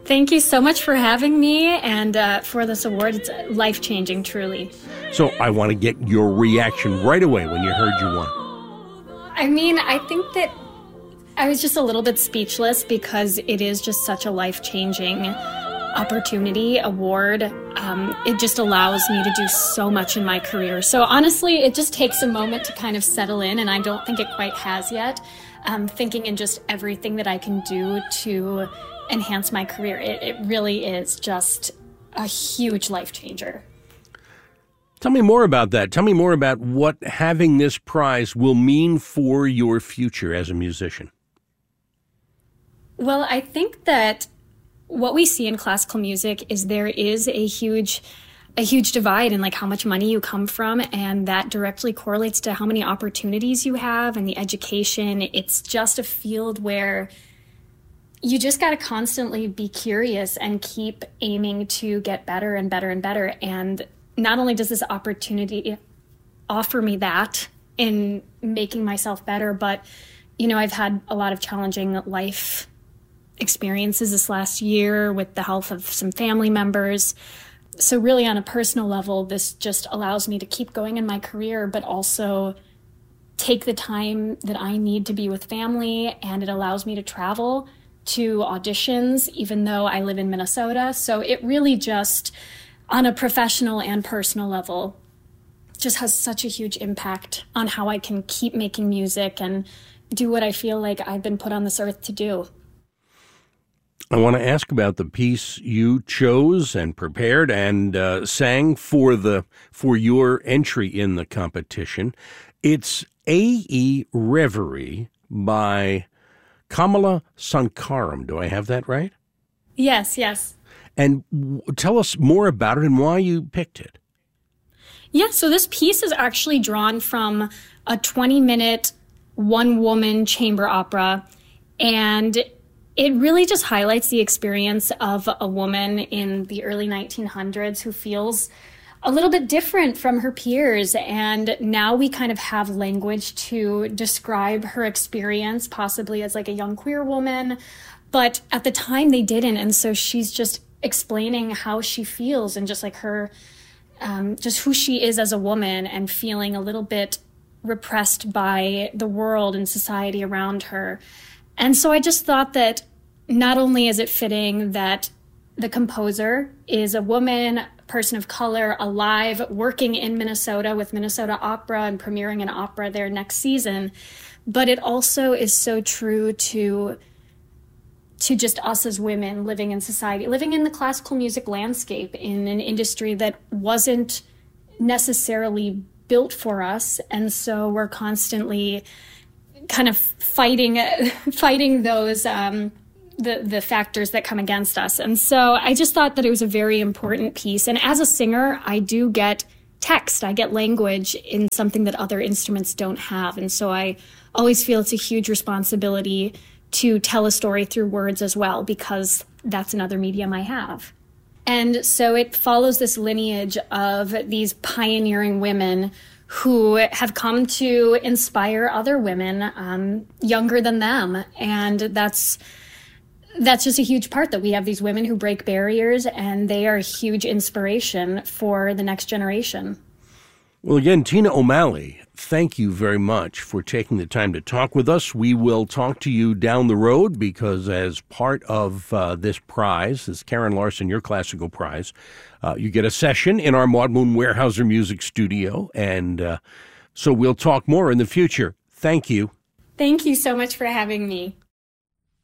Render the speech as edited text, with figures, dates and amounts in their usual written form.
Thank you so much for having me and for this award. It's life-changing, truly. So I want to get your reaction right away when you heard you won. I mean, I think that I was just a little bit speechless because it is just such a life-changing opportunity, award. It just allows me to do so much in my career. So honestly, it just takes a moment to kind of settle in, and I don't think it quite has yet. Thinking in just everything that I can do to enhance my career. It really is just a huge life changer. Tell me more about that. Tell me more about what having this prize will mean for your future as a musician. Well, I think that what we see in classical music is there is a huge divide in like how much money you come from, and that directly correlates to how many opportunities you have and the education. It's just a field where you just got to constantly be curious and keep aiming to get better and better and better. And not only does this opportunity offer me that in making myself better, but, you know, I've had a lot of challenging life experiences this last year with the health of some family members. So really on a personal level, this just allows me to keep going in my career, but also take the time that I need to be with family. And it allows me to travel to auditions, even though I live in Minnesota. So it really just, on a professional and personal level, just has such a huge impact on how I can keep making music and do what I feel like I've been put on this earth to do. I want to ask about the piece you chose and prepared and sang for your entry in the competition. It's A.E. Reverie by Kamala Sankaram. Do I have that right? Yes, yes. And tell us more about it and why you picked it. Yeah, so this piece is actually drawn from a 20-minute one-woman chamber opera, and it really just highlights the experience of a woman in the early 1900s who feels a little bit different from her peers. And now we kind of have language to describe her experience, possibly as like a young queer woman. But at the time they didn't. And so she's just explaining how she feels and just like her, just who she is as a woman, and feeling a little bit repressed by the world and society around her. And so I just thought that not only is it fitting that the composer is a woman, person of color, alive, working in Minnesota with Minnesota Opera and premiering an opera there next season, but it also is so true to just us as women living in society, living in the classical music landscape in an industry that wasn't necessarily built for us. And so we're constantly kind of fighting those the factors that come against us. And so I just thought that it was a very important piece. And as a singer, I do get text, I get language in something that other instruments don't have. And so I always feel it's a huge responsibility to tell a story through words as well, because that's another medium I have. And so it follows this lineage of these pioneering women who have come to inspire other women younger than them. And that's just a huge part, that we have these women who break barriers, and they are a huge inspiration for the next generation. Well, again, Tina O'Malley, thank you very much for taking the time to talk with us. We will talk to you down the road because as part of this prize, this Karen Larson, your classical prize, you get a session in our Maud Moon Weyerhaeuser Music Studio. And so we'll talk more in the future. Thank you. Thank you so much for having me.